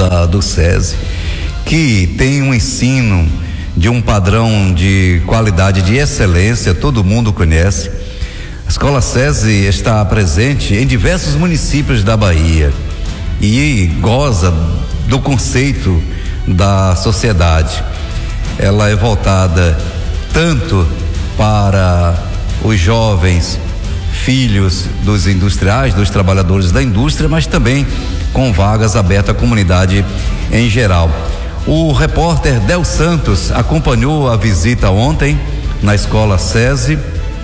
do SESI, que tem um ensino de um padrão de qualidade, de excelência, todo mundo conhece. A Escola SESI está presente em diversos municípios da Bahia e goza do conceito da sociedade. Ela é voltada tanto para os jovens, filhos dos industriais, dos trabalhadores da indústria, mas também com vagas abertas à comunidade em geral. O repórter Del Santos acompanhou a visita ontem na Escola SESI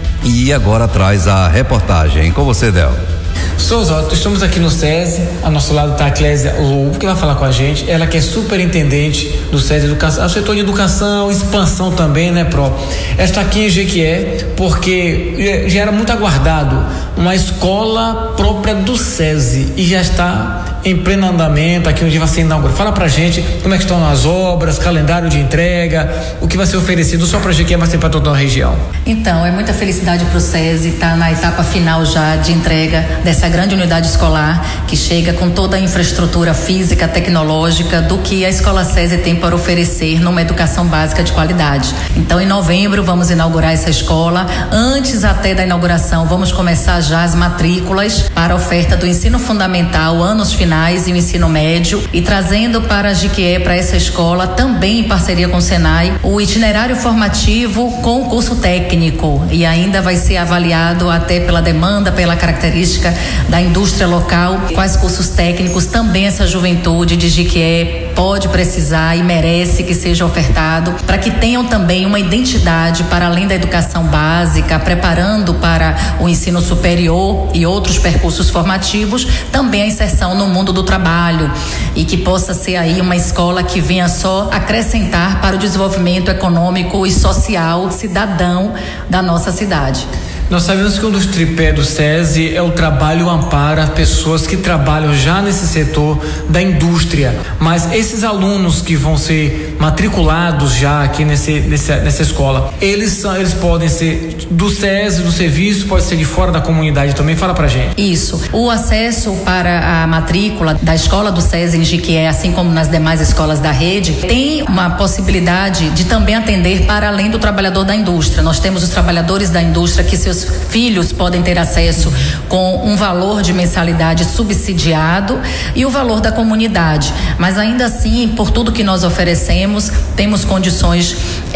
e agora traz a reportagem. Com você, Del. Souza, estamos aqui no SESI, ao nosso lado está a Clésia Lobo, que vai falar com a gente, ela que é superintendente do SESI Educação, o setor de educação, expansão também, né, Pro? Ela está aqui em Jequié porque já era muito aguardado uma escola própria do SESI e já está em pleno andamento, aqui onde vai ser inaugurado. Fala pra gente como é que estão as obras, calendário de entrega, o que vai ser oferecido só pra Jequié, mas tem para toda a região. Então, é muita felicidade pro SESI estar na etapa final já de entrega dessa grande unidade escolar que chega com toda a infraestrutura física, tecnológica do que a Escola SESI tem para oferecer numa educação básica de qualidade. Então, em novembro vamos inaugurar essa escola. Antes até da inauguração, vamos começar já as matrículas para a oferta do ensino fundamental, anos finais e o ensino médio, e trazendo para Jequié, para essa escola, também em parceria com o Senai, o itinerário formativo com o curso técnico, e ainda vai ser avaliado até pela demanda, pela característica da indústria local, quais cursos técnicos também essa juventude de Jequié pode precisar e merece que seja ofertado, para que tenham também uma identidade para além da educação básica, preparando para o ensino superior e outros percursos formativos, também a inserção no mundo do trabalho, e que possa ser aí uma escola que venha só acrescentar para o desenvolvimento econômico e social cidadão da nossa cidade. Nós sabemos que um dos tripés do SESI é o trabalho e o amparo às pessoas que trabalham já nesse setor da indústria, mas esses alunos que vão ser matriculados já aqui nessa escola, eles podem ser do SESI, do serviço, pode ser de fora da comunidade também. Fala pra gente. Isso, o acesso para a matrícula da escola do SESI em Jequié, assim como nas demais escolas da rede, tem uma possibilidade de também atender para além do trabalhador da indústria. Nós temos os trabalhadores da indústria que seus filhos podem ter acesso com um valor de mensalidade subsidiado e o valor da comunidade, mas ainda assim, por tudo que nós oferecemos, temos condições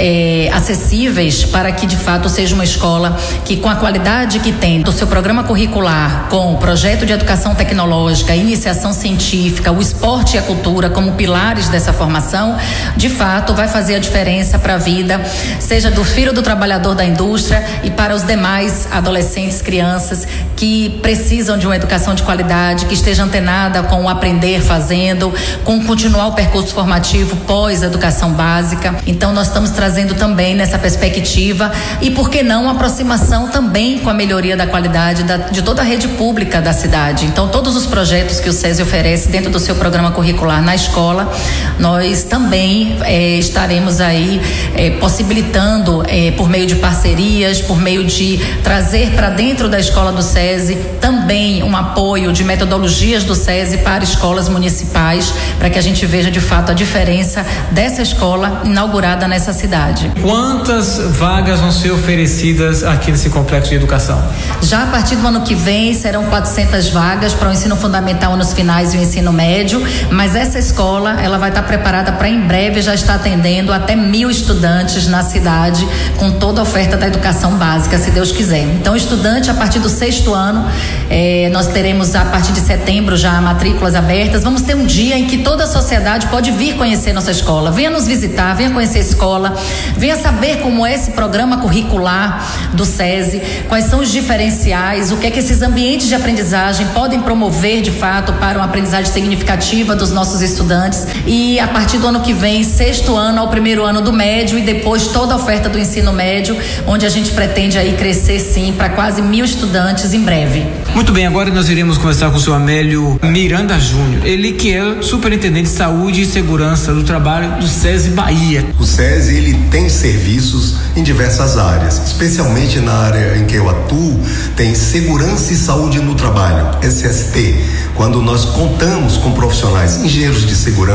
acessíveis para que de fato seja uma escola que, com a qualidade que tem do seu programa curricular, com o projeto de educação tecnológica, iniciação científica, o esporte e a cultura como pilares dessa formação, de fato vai fazer a diferença para a vida, seja do filho do trabalhador da indústria e para os demais adolescentes, crianças que precisam de uma educação de qualidade, que esteja antenada com o aprender fazendo, com continuar o percurso formativo pós-educação básica. Então nós estamos trazendo também nessa perspectiva, e por que não uma aproximação também com a melhoria da qualidade de toda a rede pública da cidade. Então todos os projetos que o SESI oferece dentro do seu programa curricular na escola, nós também estaremos aí possibilitando por meio de parcerias, por meio de trazer para dentro da escola do SESI também um apoio de metodologias do SESI para escolas municipais, para que a gente veja de fato a diferença dessa escola inaugurada nessa cidade. Quantas vagas vão ser oferecidas aqui nesse complexo de educação? Já a partir do ano que vem serão 400 vagas para o ensino fundamental nos finais e o ensino médio, mas essa escola ela vai estar preparada para em breve já estar atendendo até 1.000 estudantes na cidade, com toda a oferta da educação básica, se Deus quiser. Então, estudante a partir do 6º ano, nós teremos a partir de setembro já matrículas abertas. Vamos ter um dia em que toda a sociedade pode vir conhecer nossa escola. Venha nos visitar, venha conhecer a escola, venha saber como é esse programa curricular do SESI, quais são os diferenciais, o que é que esses ambientes de aprendizagem podem promover de fato para uma aprendizagem significativa dos nossos estudantes. E a partir do ano que vem, 6º ano ao 1º ano do médio, e depois toda a oferta do ensino médio, onde a gente pretende aí crescer sim para quase 1.000 estudantes em breve. Muito bem, agora nós iremos conversar com o senhor Amélio Miranda Júnior, ele que é superintendente de saúde e segurança do trabalho do SESI Bahia. O SESI ele tem serviços em diversas áreas, especialmente na área em que eu atuo, tem segurança e saúde no trabalho, SST, quando nós contamos com profissionais, engenheiros de segurança,